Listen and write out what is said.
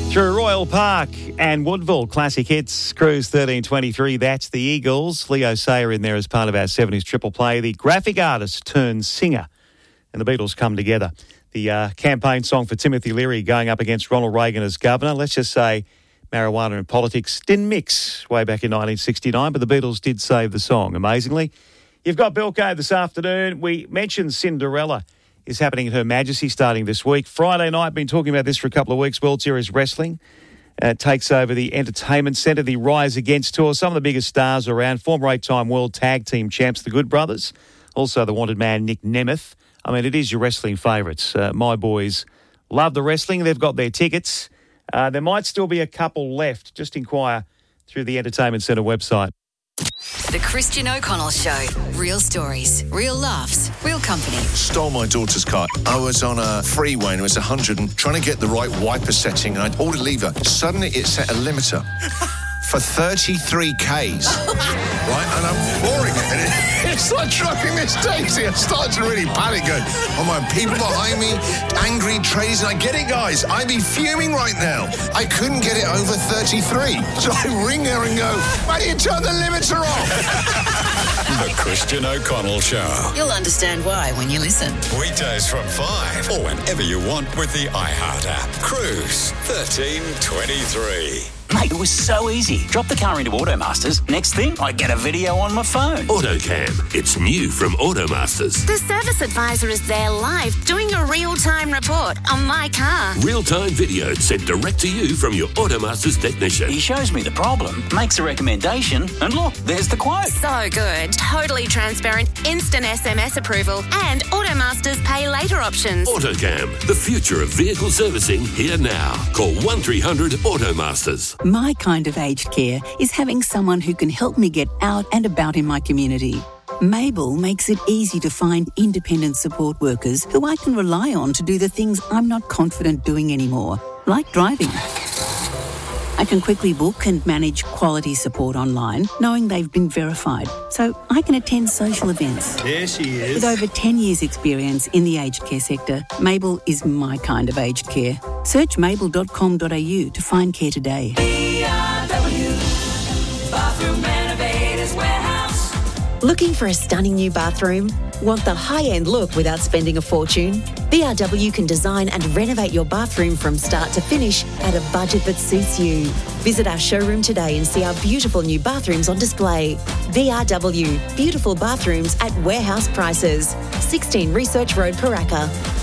Through Royal Park and Woodville, classic hits, Cruise 1323, that's the Eagles. Leo Sayer in there as part of our 70s triple play. The graphic artist turned singer, and the Beatles come together. The campaign song for Timothy Leary going up against Ronald Reagan as governor. Let's just say marijuana and politics didn't mix way back in 1969, but the Beatles did save the song, amazingly. You've got Bilko this afternoon. We mentioned Cinderella is happening at Her Majesty starting this week. Friday night, been talking about this for a couple of weeks. World Series Wrestling takes over the Entertainment Centre, the Rise Against Tour. Some of the biggest stars around. Former 8-time World Tag Team Champs, the Good Brothers. Also the wanted man, Nick Nemeth. I mean, it is your wrestling favourites. My boys love the wrestling. They've got their tickets. There might still be a couple left. Just inquire through the Entertainment Centre website. The Christian O'Connell Show. Real stories, real laughs, real company. Stole my daughter's car. I was on a freeway and it was 100 and trying to get the right wiper setting and I pulled a lever. Suddenly it set a limiter for 33 Ks. Right? And I'm pouring it. And it's like trucking this daisy. I started to really panic going, oh my, people behind me, angry traders. And I get it, guys. I'd be fuming right now. I couldn't get it over 33. So I ring her and go, why do you turn the limiter off? The Christian O'Connell Show. You'll understand why when you listen. Weekdays from 5 or whenever you want with the iHeart app. Cruise 1323. Mate, it was so easy. Drop the car into Automasters. Next thing, I get a video on my phone. AutoCam. It's new from Automasters. The service advisor is there live doing a real-time report on my car. Real-time video sent direct to you from your Automasters technician. He shows me the problem, makes a recommendation, and look, there's the quote. So good. Totally transparent, instant SMS approval, and Automasters pay later options. AutoCam. The future of vehicle servicing here now. Call 1300 Automasters. My kind of aged care is having someone who can help me get out and about in my community. Mabel makes it easy to find independent support workers who I can rely on to do the things I'm not confident doing anymore, like driving. I can quickly book and manage quality support online, knowing they've been verified, so I can attend social events. There she is. With over 10 years' experience in the aged care sector, Mabel is my kind of aged care. Search mabel.com.au to find care today. Bathroom Renovators Warehouse. Looking for a stunning new bathroom? Want the high-end look without spending a fortune? BRW can design and renovate your bathroom from start to finish at a budget that suits you. Visit our showroom today and see our beautiful new bathrooms on display. BRW, beautiful bathrooms at warehouse prices. 16 Research Road, Paraka.